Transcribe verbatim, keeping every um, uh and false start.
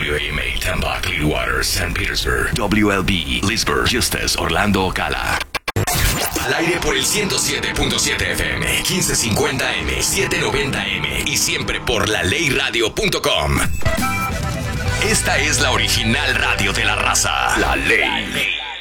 W A M A, Tampa, Clearwater, Saint Petersburg. W L B, Leesburg, Eustis, Orlando, Ocala. Al aire por el ciento siete punto siete F M, quince cincuenta M, setecientos noventa M y siempre por la ley radio punto com. Esta es la original radio de la raza. La Ley.